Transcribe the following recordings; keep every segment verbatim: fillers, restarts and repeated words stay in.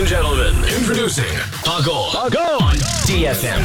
and gentlemen, introducing Agol. Agol. ди эф эм.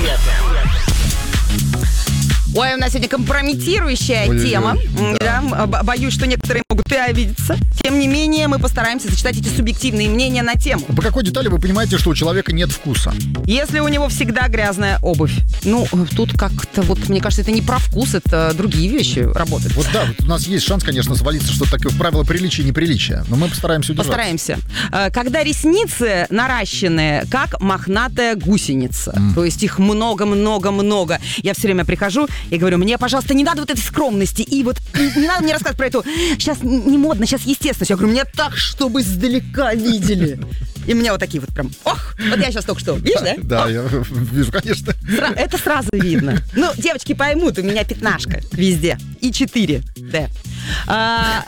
Ой, у нас сегодня компрометирующая Ой-ой-ой, тема. да. Да, б- боюсь, что некоторые могут и обидеться. Тем не менее, мы постараемся зачитать эти субъективные мнения на тему. По какой детали вы понимаете, что у человека нет вкуса? Если у него всегда грязная обувь. Ну, тут как-то вот, мне кажется, это не про вкус, это другие вещи работают. Вот да, вот у нас есть шанс, конечно, свалиться, что такое правило приличия и неприличия, но мы постараемся удержаться. Постараемся. Э, Когда ресницы наращены, как мохнатая гусеница, Mm. то есть их много-много-много. Я все время прихожу и говорю, мне, пожалуйста, не надо вот этой скромности, и вот не, не надо мне рассказывать про эту, сейчас не модно, сейчас естественно. Я говорю, мне так, чтобы издалека видели. И у меня вот такие вот прям, ох, вот я сейчас только что, видишь, да? Да, Ох, я вижу, конечно. сра- это сразу видно. Ну, девочки поймут, у меня пятнашка везде. И четыре, да. А,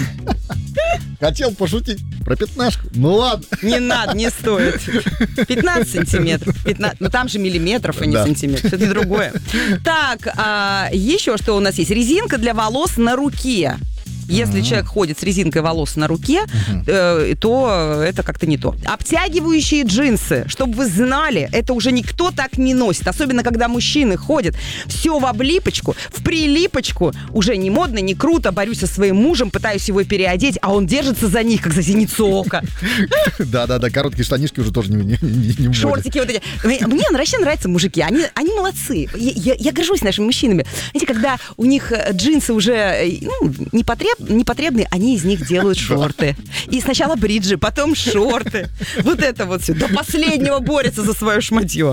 Хотел пошутить про пятнашку. Ну ладно. Не надо, не стоит. пятнадцать сантиметров. пятнадцать, ну там же миллиметров, а не Да. сантиметров. Это другое. Так, а, еще что у нас есть? Резинка для волос на руке. Если человек ходит с резинкой волос на руке, э, то это как-то не то. Обтягивающие джинсы. Чтобы вы знали, это уже никто так не носит. Особенно, когда мужчины ходят. Все в облипочку, в прилипочку. Уже не модно, не круто. Борюсь со своим мужем, пытаюсь его переодеть, а он держится за них, как за зеницу ока. Да-да-да, короткие штанишки уже тоже не, не, не, не в моде. Шортики вот эти. Мне, мне вообще нравятся мужики. Они, они молодцы. Я, я, я горжусь нашими мужчинами. Знаете, когда у них э, джинсы уже э, ну, непотреб, непотребные, они из них делают шорты. И сначала бриджи, потом шорты. Вот это вот все. До последнего борются за свое шматье.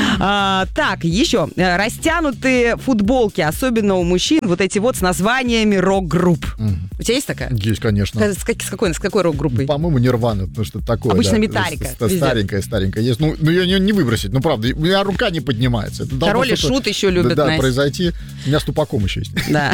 А, так, еще. Э, Растянутые футболки, особенно у мужчин, вот эти вот с названиями рок-групп. Мгм. У тебя есть такая? Есть, конечно. С, как- с какой, с какой рок-группой? По-моему, Нирвана, потому что такое. Обычно да. Металлика, С- с- везде. Старенькая, старенькая есть. Ну, ну ее не, не выбросить. Ну, правда, у меня рука не поднимается. Это должно Король и что-то, Шут еще любят да, да, носить. произойти. У меня с тупаком еще есть. Да.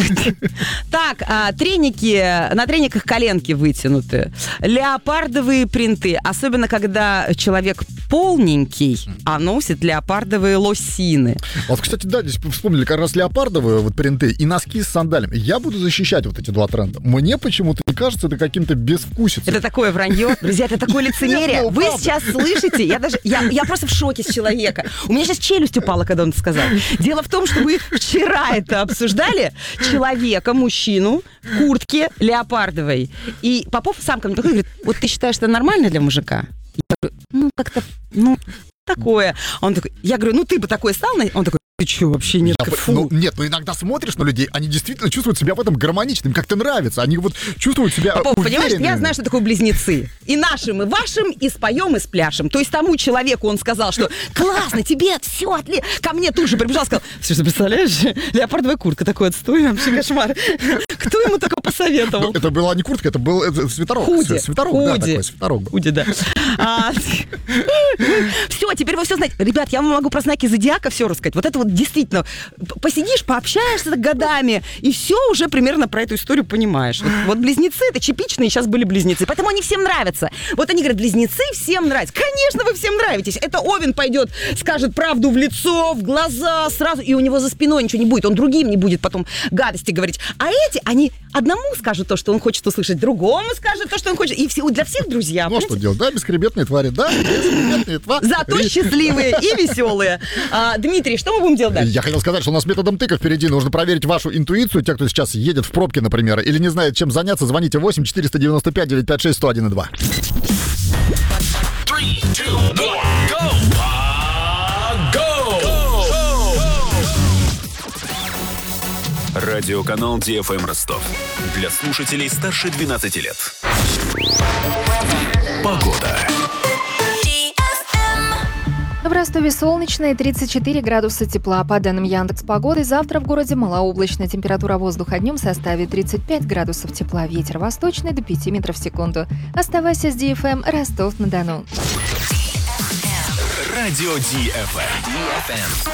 Так, а, треники, на трениках коленки вытянуты. Леопардовые принты, особенно когда человек полненький, а носит леопардовые лосины. Вот, кстати, да, здесь вспомнили как раз леопардовые вот принты и носки с сандалями. Я буду защищать вот эти два тренда. Мне почему-то не кажется это каким-то безвкусицей. Это такое вранье. Друзья, это такое лицемерие. Нет, ну, Вы правда. сейчас слышите, я даже, я, я просто в шоке с человека. У меня сейчас челюсть упала, когда он это сказал. Дело в том, что мы вчера это обсуждали. Человека, мужчину, в куртке леопардовой. И Попов сам ко мне такой говорит, вот ты считаешь, это нормально для мужика? Я говорю, ну, как-то, ну, такое. Он такой, я говорю, ну, ты бы такой стал? на-?» Он такой, ты что, вообще нет? Я бы- Фу. ну, нет, ну иногда смотришь на людей, они действительно чувствуют себя в этом гармонично, им как-то нравится, они вот чувствуют себя Попов, понимаешь, я уверенными. знаю, что такое близнецы. И нашим, и вашим, и споем, и спляшем. То есть тому человеку он сказал, что классно, тебе все отлично. Ко мне тут же прибежал, сказал, слушай, ты представляешь, леопардовая куртка, такой отстой, вообще кошмар. Кто ему такое посоветовал? Ну, это была не куртка, это был это, свитерок. Худи. Свитерок, да, Худи. такой свитерок был. Худи, да. Все, теперь вы все знаете. Ребят, я вам могу про знаки зодиака все рассказать. Вот это вот действительно, п- посидишь, пообщаешься годами, и все уже примерно про эту историю понимаешь. Вот, вот близнецы, это типичные сейчас были близнецы, поэтому они всем нравятся. Вот они говорят, близнецы всем нравятся. Конечно, вы всем нравитесь. Это Овен пойдет, скажет правду в лицо, в глаза сразу, и у него за спиной ничего не будет. Он другим не будет потом гадости говорить. А эти, они одному скажут то, что он хочет услышать, другому скажет то, что он хочет. И все, для всех друзья. Ну, а что понимаете? делать? Да, бескребетные твари, да, бескребетные твари. Зато счастливые и веселые. А, Дмитрий, что мы будем делать дальше? Я хотел сказать, что у нас методом тыка впереди. Нужно проверить вашу интуицию. Те, кто сейчас едет в пробке, например, или не знает, чем заняться, звоните восемь четыреста девяносто пять девятьсот пятьдесят шесть сто один и два. Three, two, one, go. Go. Радиоканал ди эф эм Ростов. Для слушателей старше двенадцати лет. Погода. В Ростове солнечно и тридцать четыре градуса тепла. По данным Яндекс.Погоды, завтра в городе малооблачно. Температура воздуха днем составит тридцать пять градусов тепла. Ветер восточный до пяти метров в секунду. Оставайся с ди эф эм Ростов-на-Дону. Радио ди эф эм.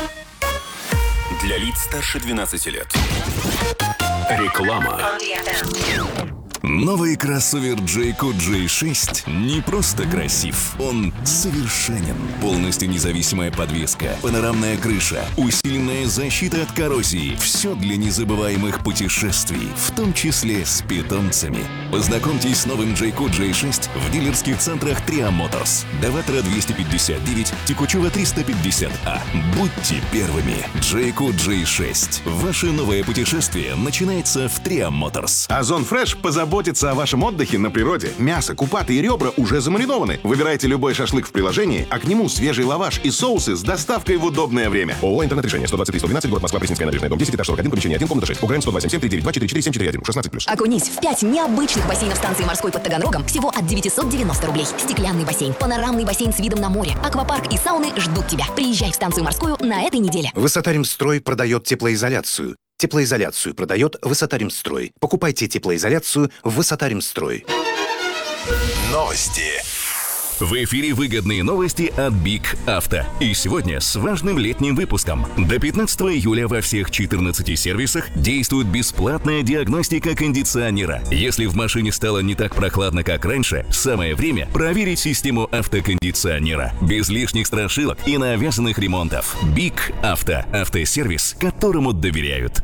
Для лиц старше двенадцати лет. Реклама. Новый кроссовер Jayco джей шесть не просто красив, он совершенен. Полностью независимая подвеска, панорамная крыша, усиленная защита от коррозии. Все для незабываемых путешествий, в том числе с питомцами. Познакомьтесь с новым Jayco джей шесть в дилерских центрах Триа Моторс. Даватра двести пятьдесят девять, Текучева триста пятьдесят А. Будьте первыми. Jayco джей шесть. Ваше новое путешествие начинается в Триа Моторс. Озон Фреш позаботится о вашем отдыхе на природе. Мясо, купаты и ребра уже замаринованы. Выбирайте любой шашлык в приложении, а к нему свежий лаваш и соусы с доставкой в удобное время. ООО «Интернет-решение», сто двадцать три сто двенадцать, город Москва, Пресненская набережная, дом десять, этаж сорок один, помещение один, комната шесть. УГРН сто два семь семь три девять два четыре четыре семь четыре один, шестнадцать плюс. Окунись в пять необычных бассейнов станции морской под Таганрогом всего от девятьсот девяносто рублей. Стеклянный бассейн, панорамный бассейн с видом на море, аквапарк и сауны ждут тебя. Приезжай в станцию морскую на этой неделе. Высотаримстрой продает теплоизоляцию. Теплоизоляцию продает Высотаримстрой. Покупайте теплоизоляцию в Высотаримстрой. Новости. В эфире выгодные новости от Big Auto. И сегодня с важным летним выпуском. До пятнадцатого июля во всех четырнадцати сервисах действует бесплатная диагностика кондиционера. Если в машине стало не так прохладно, как раньше, самое время проверить систему автокондиционера. Без лишних страшилок и навязанных ремонтов. Big Auto. Автосервис, которому доверяют.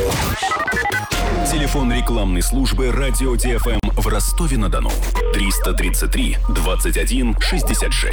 Телефон рекламной службы «Радио ТФМ» в Ростове-на-Дону. триста тридцать три двадцать один шестьдесят шесть.